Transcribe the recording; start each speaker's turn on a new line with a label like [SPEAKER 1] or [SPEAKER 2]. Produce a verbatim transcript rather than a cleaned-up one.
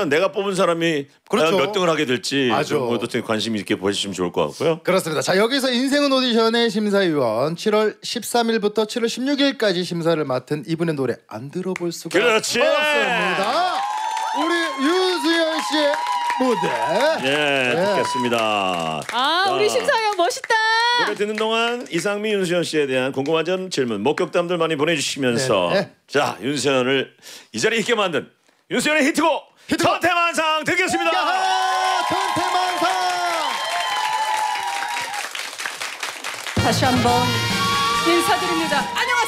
[SPEAKER 1] 과연 내가 뽑은 사람이
[SPEAKER 2] 그렇죠.
[SPEAKER 1] 과연 몇 등을 하게 될지
[SPEAKER 2] 맞아.
[SPEAKER 1] 그런 것도 되게 관심 있게 보시면 좋을 것 같고요.
[SPEAKER 2] 그렇습니다. 자, 여기서 인생은 오디션의 심사위원 칠월 십삼일부터 칠월 십육일까지 심사를 맡은 이분의 노래 안 들어볼 수가
[SPEAKER 1] 그렇지.
[SPEAKER 2] 없습니다. 우리 유수연 씨의 무대.
[SPEAKER 1] 예,
[SPEAKER 2] 네.
[SPEAKER 1] 듣겠습니다.
[SPEAKER 3] 아, 우리 심사위원 멋있다.
[SPEAKER 1] 노래 듣는 동안 이상미, 윤수연 씨에 대한 궁금한 점, 질문, 목격담들 많이 보내주시면서
[SPEAKER 2] 네네.
[SPEAKER 1] 자, 윤수연을 이 자리에 있게 만든 윤수연의 히트곡
[SPEAKER 2] 히트곡!
[SPEAKER 1] 천태만상 듣겠습니다.
[SPEAKER 2] 야하! 천태만상.
[SPEAKER 3] 다시 한번 인사드립니다. 안녕하세요.